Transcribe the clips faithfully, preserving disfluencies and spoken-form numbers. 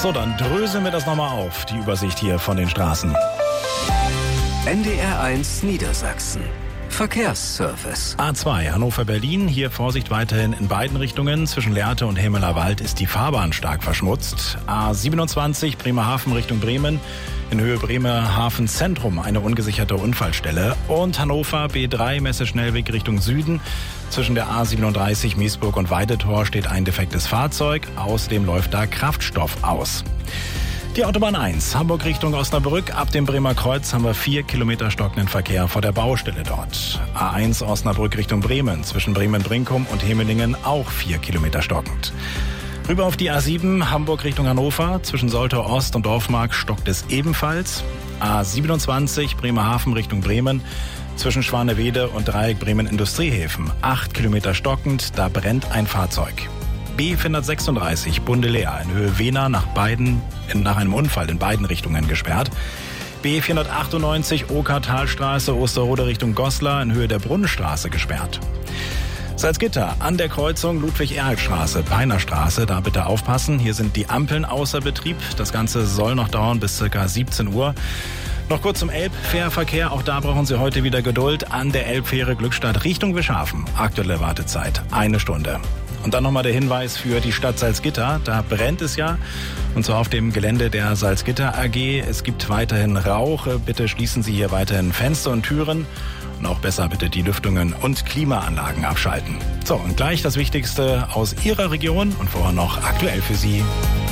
So, dann dröseln wir das nochmal auf, die Übersicht hier von den Straßen. N D R eins Niedersachsen. Verkehrsservice. A zwei Hannover-Berlin. Hier Vorsicht weiterhin in beiden Richtungen. Zwischen Lehrte und Hemelerwald ist die Fahrbahn stark verschmutzt. A siebenundzwanzig Bremerhaven Richtung Bremen. In Höhe Bremerhaven Zentrum eine ungesicherte Unfallstelle. Und Hannover B drei Messeschnellweg Richtung Süden. Zwischen der A siebenunddreißig Miesburg und Weidetor steht ein defektes Fahrzeug. Außerdem läuft da Kraftstoff aus. Die Autobahn eins, Hamburg Richtung Osnabrück. Ab dem Bremer Kreuz haben wir vier Kilometer stockenden Verkehr vor der Baustelle dort. A eins Osnabrück Richtung Bremen. Zwischen Bremen-Brinkum und Hemelingen auch vier Kilometer stockend. Rüber auf die A sieben, Hamburg Richtung Hannover. Zwischen Soltau Ost und Dorfmark stockt es ebenfalls. A siebenundzwanzig, Bremerhaven Richtung Bremen. Zwischen Schwanewede und Dreieck Bremen Industriehäfen. acht Kilometer stockend, da brennt ein Fahrzeug. B vierhundertsechsunddreißig Bundeleer in Höhe Wehner nach beiden, nach einem Unfall in beiden Richtungen gesperrt. B vierhundertachtundneunzig Okertalstraße Osterode Richtung Goslar in Höhe der Brunnenstraße gesperrt. Salzgitter an der Kreuzung Ludwig-Erhard-Straße, Peinerstraße, da bitte aufpassen. Hier sind die Ampeln außer Betrieb. Das Ganze soll noch dauern bis ca. siebzehn Uhr. Noch kurz zum Elbfährverkehr. Auch da brauchen Sie heute wieder Geduld. An der Elbfähre Glückstadt Richtung Wischhafen. Aktuelle Wartezeit eine Stunde. Und dann nochmal der Hinweis für die Stadt Salzgitter. Da brennt es ja. Und zwar auf dem Gelände der Salzgitter A G. Es gibt weiterhin Rauch. Bitte schließen Sie hier weiterhin Fenster und Türen. Und auch besser bitte die Lüftungen und Klimaanlagen abschalten. So, und gleich das Wichtigste aus Ihrer Region und vorher noch aktuell für Sie.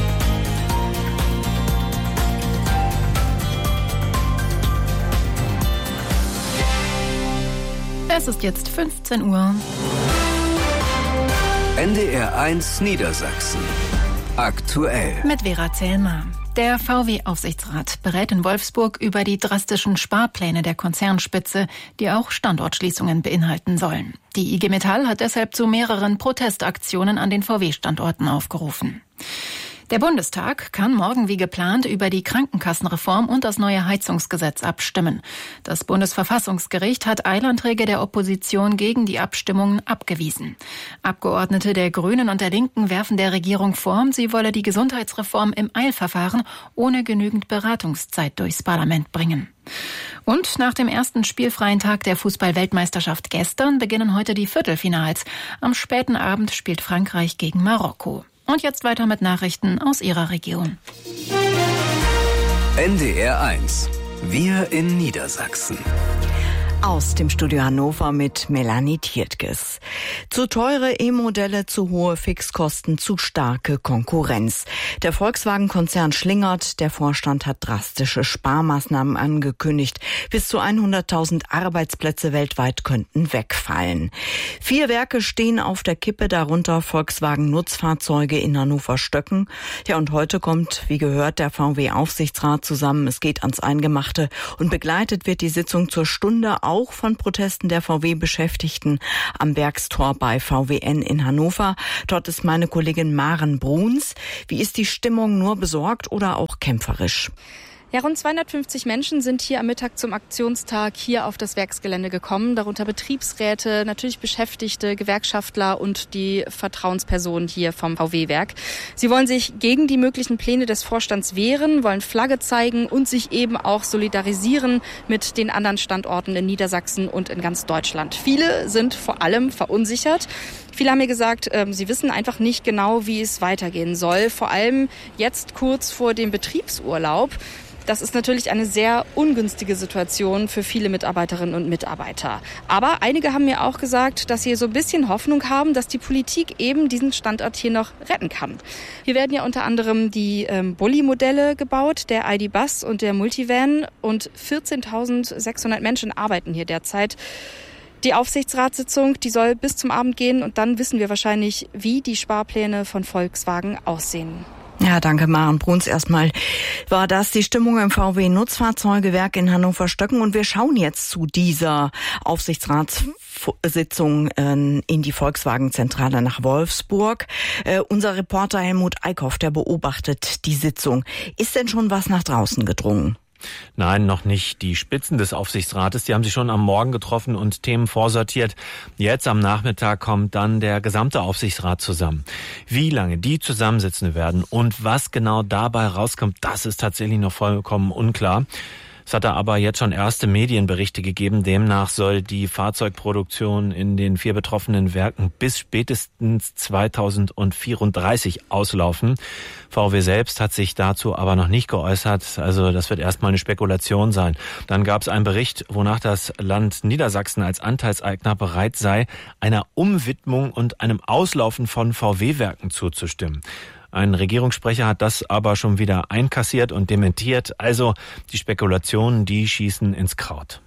Es ist jetzt fünfzehn Uhr. N D R eins Niedersachsen. Aktuell. Mit Vera Zellmer. Der V W-Aufsichtsrat berät in Wolfsburg über die drastischen Sparpläne der Konzernspitze, die auch Standortschließungen beinhalten sollen. Die I G Metall hat deshalb zu mehreren Protestaktionen an den V W-Standorten aufgerufen. Der Bundestag kann morgen wie geplant über die Krankenkassenreform und das neue Heizungsgesetz abstimmen. Das Bundesverfassungsgericht hat Eilanträge der Opposition gegen die Abstimmungen abgewiesen. Abgeordnete der Grünen und der Linken werfen der Regierung vor, sie wolle die Gesundheitsreform im Eilverfahren ohne genügend Beratungszeit durchs Parlament bringen. Und nach dem ersten spielfreien Tag der Fußball-Weltmeisterschaft gestern beginnen heute die Viertelfinals. Am späten Abend spielt Frankreich gegen Marokko. Und jetzt weiter mit Nachrichten aus Ihrer Region. N D R eins. Wir in Niedersachsen. Aus dem Studio Hannover mit Melanie Tiertges. Zu teure E-Modelle, zu hohe Fixkosten, zu starke Konkurrenz. Der Volkswagen-Konzern schlingert. Der Vorstand hat drastische Sparmaßnahmen angekündigt. Bis zu hunderttausend Arbeitsplätze weltweit könnten wegfallen. Vier Werke stehen auf der Kippe, darunter Volkswagen-Nutzfahrzeuge in Hannover-Stöcken. Ja, und heute kommt, wie gehört, der V W-Aufsichtsrat zusammen. Es geht ans Eingemachte und begleitet wird die Sitzung zur Stunde auch von Protesten der V W-Beschäftigten am Werkstor bei V W N in Hannover. Dort ist meine Kollegin Maren Bruns. Wie ist die Stimmung, nur besorgt oder auch kämpferisch? Ja, rund zweihundertfünfzig Menschen sind hier am Mittag zum Aktionstag hier auf das Werksgelände gekommen, darunter Betriebsräte, natürlich Beschäftigte, Gewerkschaftler und die Vertrauenspersonen hier vom V W-Werk. Sie wollen sich gegen die möglichen Pläne des Vorstands wehren, wollen Flagge zeigen und sich eben auch solidarisieren mit den anderen Standorten in Niedersachsen und in ganz Deutschland. Viele sind vor allem verunsichert. Viele haben mir gesagt, äh, sie wissen einfach nicht genau, wie es weitergehen soll, vor allem jetzt kurz vor dem Betriebsurlaub. Das ist natürlich eine sehr ungünstige Situation für viele Mitarbeiterinnen und Mitarbeiter. Aber einige haben mir auch gesagt, dass sie so ein bisschen Hoffnung haben, dass die Politik eben diesen Standort hier noch retten kann. Hier werden ja unter anderem die ähm, Bulli-Modelle gebaut, der I D-Bus und der Multivan. Und vierzehntausendsechshundert Menschen arbeiten hier derzeit. Die Aufsichtsratssitzung, die soll bis zum Abend gehen und dann wissen wir wahrscheinlich, wie die Sparpläne von Volkswagen aussehen. Ja, danke Maren Bruns. Erstmal war das die Stimmung im V W-Nutzfahrzeugewerk in Hannover-Stöcken und wir schauen jetzt zu dieser Aufsichtsratssitzung in die Volkswagen-Zentrale nach Wolfsburg. Äh, unser Reporter Helmut Eickhoff, der beobachtet die Sitzung. Ist denn schon was nach draußen gedrungen? Nein, noch nicht. Die Spitzen des Aufsichtsrates, die haben sich schon am Morgen getroffen und Themen vorsortiert. Jetzt am Nachmittag kommt dann der gesamte Aufsichtsrat zusammen. Wie lange die zusammensitzen werden und was genau dabei rauskommt, das ist tatsächlich noch vollkommen unklar. Es hat da aber jetzt schon erste Medienberichte gegeben. Demnach soll die Fahrzeugproduktion in den vier betroffenen Werken bis spätestens zweitausendvierunddreißig auslaufen. V W selbst hat sich dazu aber noch nicht geäußert. Also das wird erstmal eine Spekulation sein. Dann gab es einen Bericht, wonach das Land Niedersachsen als Anteilseigner bereit sei, einer Umwidmung und einem Auslaufen von V W-Werken zuzustimmen. Ein Regierungssprecher hat das aber schon wieder einkassiert und dementiert. Also die Spekulationen, die schießen ins Kraut.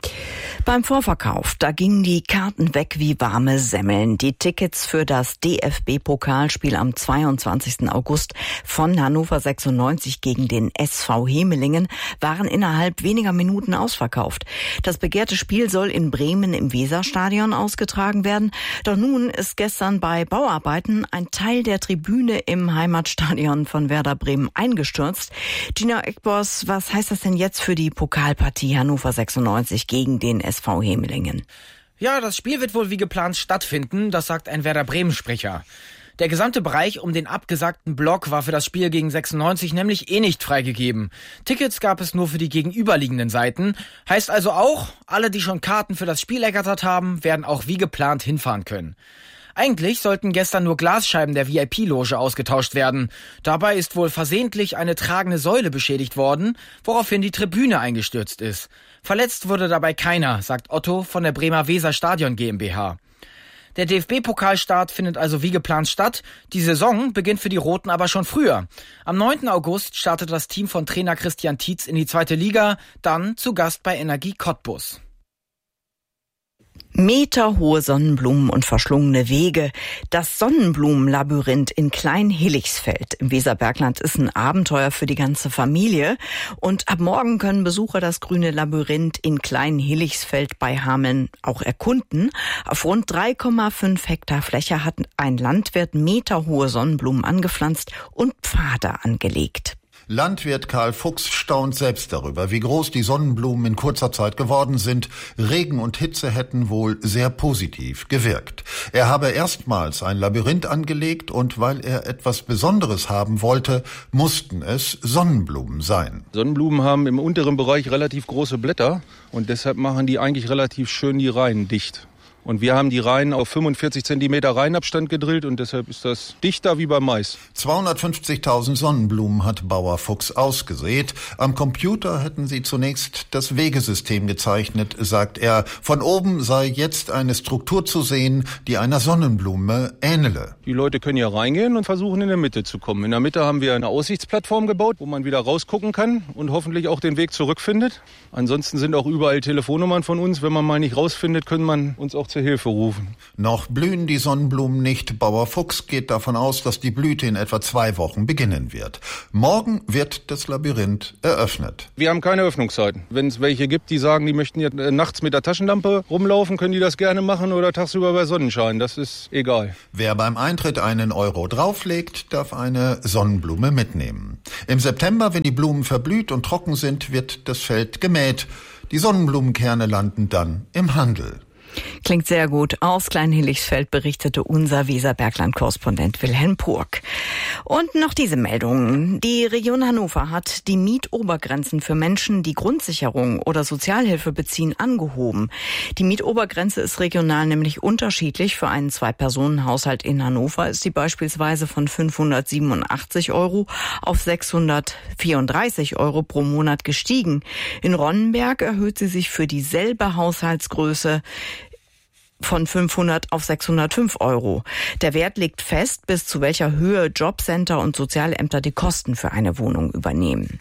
Beim Vorverkauf, da gingen die Karten weg wie warme Semmeln. Die Tickets für das D F B-Pokalspiel am zweiundzwanzigsten August von Hannover sechsundneunzig gegen den S V Hemelingen waren innerhalb weniger Minuten ausverkauft. Das begehrte Spiel soll in Bremen im Weserstadion ausgetragen werden. Doch nun ist gestern bei Bauarbeiten ein Teil der Tribüne im Heimatstadion von Werder Bremen eingestürzt. Gina Eckbors, was heißt das denn jetzt für die Pokalpartie Hannover sechsundneunzig gegen den S V Hemelingen? Ja, das Spiel wird wohl wie geplant stattfinden, das sagt ein Werder Bremen-Sprecher. Der gesamte Bereich um den abgesagten Block war für das Spiel gegen sechsundneunzig nämlich eh nicht freigegeben. Tickets gab es nur für die gegenüberliegenden Seiten. Heißt also auch, alle, die schon Karten für das Spiel ergattert haben, werden auch wie geplant hinfahren können. Eigentlich sollten gestern nur Glasscheiben der V I P-Loge ausgetauscht werden. Dabei ist wohl versehentlich eine tragende Säule beschädigt worden, woraufhin die Tribüne eingestürzt ist. Verletzt wurde dabei keiner, sagt Otto von der Bremer Weser Stadion GmbH. Der D F B-Pokalstart findet also wie geplant statt. Die Saison beginnt für die Roten aber schon früher. Am neunten August startet das Team von Trainer Christian Tietz in die zweite Liga, dann zu Gast bei Energie Cottbus. Meterhohe Sonnenblumen und verschlungene Wege. Das Sonnenblumenlabyrinth in Klein-Hillichsfeld im Weserbergland ist ein Abenteuer für die ganze Familie. Und ab morgen können Besucher das grüne Labyrinth in Klein-Hillichsfeld bei Hameln auch erkunden. Auf rund drei Komma fünf Hektar Fläche hat ein Landwirt meterhohe Sonnenblumen angepflanzt und Pfade angelegt. Landwirt Karl Fuchs staunt selbst darüber, wie groß die Sonnenblumen in kurzer Zeit geworden sind. Regen und Hitze hätten wohl sehr positiv gewirkt. Er habe erstmals ein Labyrinth angelegt und weil er etwas Besonderes haben wollte, mussten es Sonnenblumen sein. Sonnenblumen haben im unteren Bereich relativ große Blätter und deshalb machen die eigentlich relativ schön die Reihen dicht. Und wir haben die Reihen auf fünfundvierzig Zentimeter Reihenabstand gedrillt und deshalb ist das dichter wie beim Mais. zweihundertfünfzigtausend Sonnenblumen hat Bauer Fuchs ausgesät. Am Computer hätten sie zunächst das Wegesystem gezeichnet, sagt er. Von oben sei jetzt eine Struktur zu sehen, die einer Sonnenblume ähnele. Die Leute können hier reingehen und versuchen in der Mitte zu kommen. In der Mitte haben wir eine Aussichtsplattform gebaut, wo man wieder rausgucken kann und hoffentlich auch den Weg zurückfindet. Ansonsten sind auch überall Telefonnummern von uns. Wenn man mal nicht rausfindet, können man uns auch zur Hilfe rufen. Noch blühen die Sonnenblumen nicht. Bauer Fuchs geht davon aus, dass die Blüte in etwa zwei Wochen beginnen wird. Morgen wird das Labyrinth eröffnet. Wir haben keine Öffnungszeiten. Wenn es welche gibt, die sagen, die möchten ja nachts mit der Taschenlampe rumlaufen, können die das gerne machen oder tagsüber bei Sonnenschein. Das ist egal. Wer beim Eintritt einen Euro drauflegt, darf eine Sonnenblume mitnehmen. Im September, wenn die Blumen verblüht und trocken sind, wird das Feld gemäht. Die Sonnenblumenkerne landen dann im Handel. Klingt sehr gut. Aus Klein-Hillichsfeld berichtete unser Weserbergland-Korrespondent Wilhelm Purk. Und noch diese Meldung. Die Region Hannover hat die Mietobergrenzen für Menschen, die Grundsicherung oder Sozialhilfe beziehen, angehoben. Die Mietobergrenze ist regional nämlich unterschiedlich. Für einen Zwei-Personen-Haushalt in Hannover ist sie beispielsweise von fünfhundertsiebenundachtzig Euro auf sechshundertvierunddreißig Euro pro Monat gestiegen. In Ronnenberg erhöht sie sich für dieselbe Haushaltsgröße von fünfhundert auf sechshundertfünf Euro. Der Wert liegt fest, bis zu welcher Höhe Jobcenter und Sozialämter die Kosten für eine Wohnung übernehmen.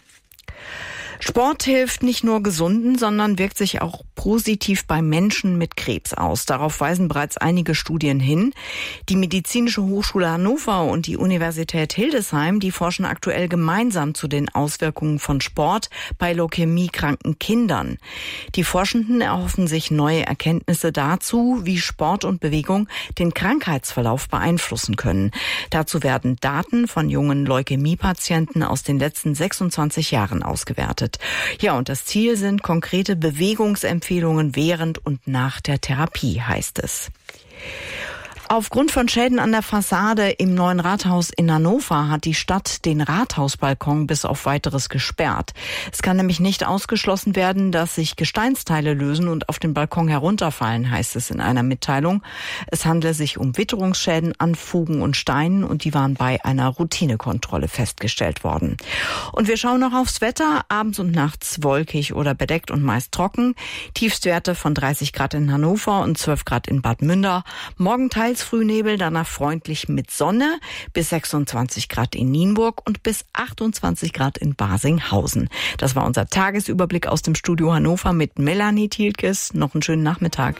Sport hilft nicht nur Gesunden, sondern wirkt sich auch positiv bei Menschen mit Krebs aus. Darauf weisen bereits einige Studien hin. Die Medizinische Hochschule Hannover und die Universität Hildesheim, die forschen aktuell gemeinsam zu den Auswirkungen von Sport bei leukämiekranken Kindern. Die Forschenden erhoffen sich neue Erkenntnisse dazu, wie Sport und Bewegung den Krankheitsverlauf beeinflussen können. Dazu werden Daten von jungen Leukämiepatienten aus den letzten sechsundzwanzig Jahren ausgewertet. startet. Ja, und das Ziel sind konkrete Bewegungsempfehlungen während und nach der Therapie, heißt es. Aufgrund von Schäden an der Fassade im neuen Rathaus in Hannover hat die Stadt den Rathausbalkon bis auf Weiteres gesperrt. Es kann nämlich nicht ausgeschlossen werden, dass sich Gesteinsteile lösen und auf den Balkon herunterfallen, heißt es in einer Mitteilung. Es handle sich um Witterungsschäden an Fugen und Steinen und die waren bei einer Routinekontrolle festgestellt worden. Und wir schauen noch aufs Wetter. Abends und nachts wolkig oder bedeckt und meist trocken. Tiefstwerte von dreißig Grad in Hannover und zwölf Grad in Bad Münder. Morgen teils Frühnebel, danach freundlich mit Sonne, bis sechsundzwanzig Grad in Nienburg und bis achtundzwanzig Grad in Barsinghausen. Das war unser Tagesüberblick aus dem Studio Hannover mit Melanie Thielkes. Noch einen schönen Nachmittag.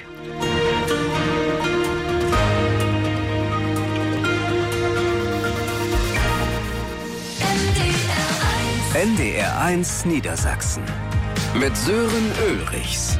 N D R eins Niedersachsen mit Sören Ulrichs.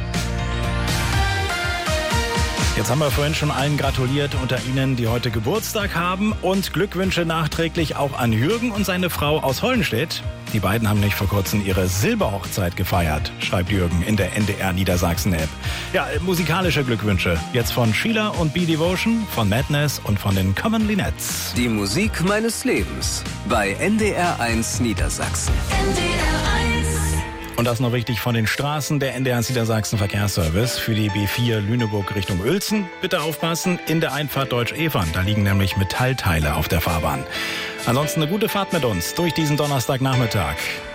Jetzt haben wir vorhin schon allen gratuliert unter Ihnen, die heute Geburtstag haben. Und Glückwünsche nachträglich auch an Jürgen und seine Frau aus Hollenstedt. Die beiden haben nicht vor kurzem ihre Silberhochzeit gefeiert, schreibt Jürgen in der N D R Niedersachsen-App. Ja, musikalische Glückwünsche. Jetzt von Sheila und B-Devotion, von Madness und von den Common Linettes. Die Musik meines Lebens bei N D R eins Niedersachsen. N D R eins. Und das noch wichtig von den Straßen der N D R eins Niedersachsen Verkehrsservice für die B vier Lüneburg Richtung Uelzen. Bitte aufpassen, in der Einfahrt Deutsch-Evern, da liegen nämlich Metallteile auf der Fahrbahn. Ansonsten eine gute Fahrt mit uns durch diesen Donnerstagnachmittag.